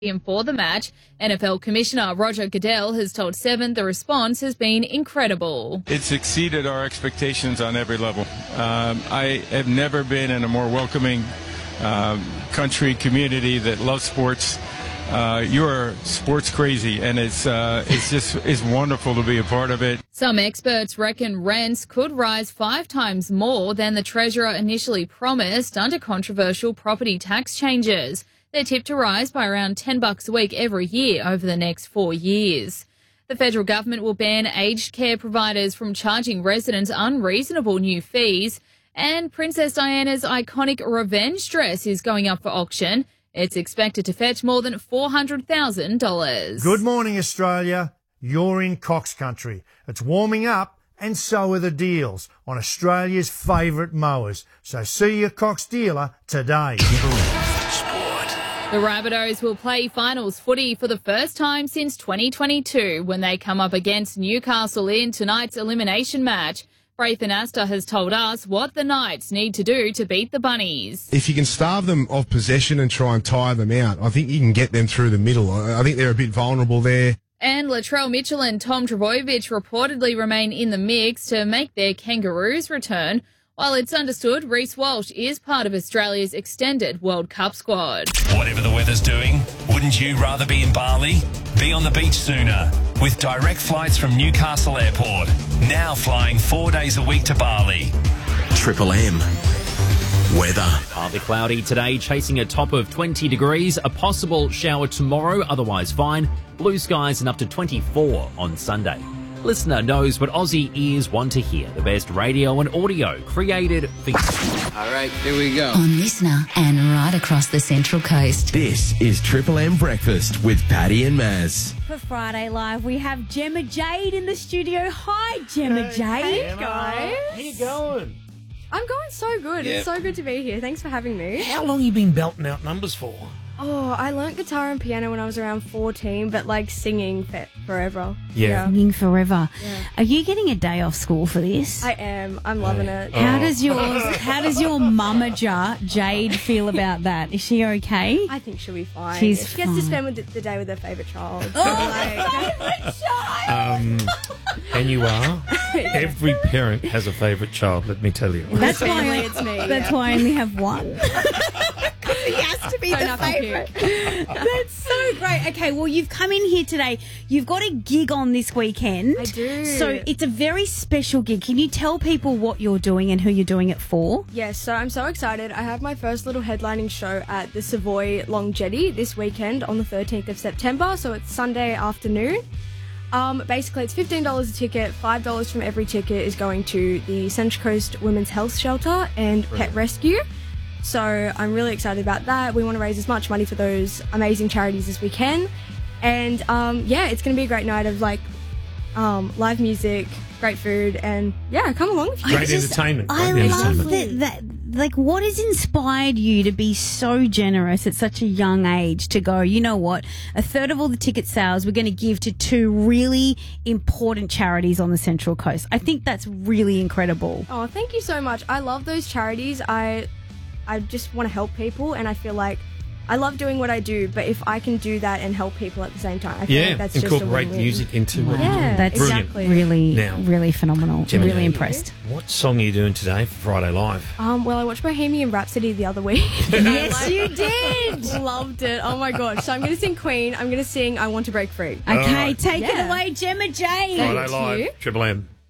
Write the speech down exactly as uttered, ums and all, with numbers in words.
for the match. N F L Commissioner Roger Goodell has told Seven the response has been incredible. It's exceeded our expectations on every level. Um, I have never been in a more welcoming um, country, community that loves sports. Uh, you are sports crazy, and it's uh, it's just it's wonderful to be a part of it. Some experts reckon rents could rise five times more than the Treasurer initially promised under controversial property tax changes. They're tipped to rise by around ten bucks a week every year over the next four years. The federal government will ban aged care providers from charging residents unreasonable new fees, and Princess Diana's iconic revenge dress is going up for auction. It's expected to fetch more than four hundred thousand dollars. Good morning, Australia. You're in Cox Country. It's warming up, and so are the deals on Australia's favourite mowers. So see your Cox dealer today. The Rabbitohs will play finals footy for the first time since twenty twenty-two when they come up against Newcastle in tonight's elimination match. Braithen Astor has told us what the Knights need to do to beat the Bunnies. If you can starve them of possession and try and tire them out, I think you can get them through the middle. I think they're a bit vulnerable there. And Latrell Mitchell and Tom Trbojevic reportedly remain in the mix to make their Kangaroos return, while it's understood Reece Walsh is part of Australia's extended World Cup squad. Whatever the weather's doing, wouldn't you rather be in Bali? Be on the beach sooner with direct flights from Newcastle Airport. Now flying four days a week to Bali. Triple M. Weather. Partly cloudy today, chasing a top of twenty degrees. A possible shower tomorrow, otherwise fine. Blue skies and up to twenty-four on Sunday. Listener knows what Aussie ears want to hear. The best radio and audio created for you. All right, here we go. On Listener and right across the Central Coast. This is Triple M Breakfast with Paddy and Maz. For Friday Live, we have Gemma Jade in the studio. Hi, Gemma hey, Jade. Hey, guys. How you going? I'm going so good. Yeah. It's so good to be here. Thanks for having me. How long have you been belting out numbers for? Oh, I learnt guitar and piano when I was around fourteen, but like singing for forever. Yeah. yeah. Singing forever. Yeah. Are you getting a day off school for this? I am. I'm loving it. How Oh. does yours? How does your mamager Jade feel about that? Is she okay? I think she'll be fine. She's she gets fine. to spend with the, the day with her favourite child. Oh, like, favourite child! Um, and you are. Every parent has a favourite child, let me tell you. That's family, why it's me. That's yeah. why I only have one. He has to be So the nothing favourite. That's so great. Okay, well, you've come in here today. You've got a gig on this weekend. I do. So it's a very special gig. Can you tell people what you're doing and who you're doing it for? Yes, so I'm so excited. I have my first little headlining show at the Savoy Long Jetty this weekend on the thirteenth of September, so it's Sunday afternoon. Um, basically, it's fifteen dollars a ticket. five dollars from every ticket is going to the Central Coast Women's Health Shelter and Pet Rescue. So I'm really excited about that. We want to raise as much money for those amazing charities as we can. And um, yeah, it's going to be a great night of like um, live music, great food, and yeah, come along if you Great just- entertainment. I Great love entertainment. that, that. Like, what has inspired you to be so generous at such a young age to go, you know what, a third of all the ticket sales we're going to give to two really important charities on the Central Coast? I think that's really incredible. Oh, thank you so much. I love those charities. I I just want to help people, and I feel like I love doing what I do, but if I can do that and help people at the same time, I feel Yeah, like that's just a incorporate win-win. music into what Wow. you're doing. That's Brilliant. exactly. really, Now, really phenomenal. Gemma, really now, impressed. What song are you doing today for Friday Live? Um, well, I watched Bohemian Rhapsody the other week. Yes, you did. Loved it. Oh my gosh. So I'm going to sing Queen. I'm going to sing I Want to Break Free. Okay, right. take it Yeah. away, Gemma Jade. Thank Friday Live, you. Triple M.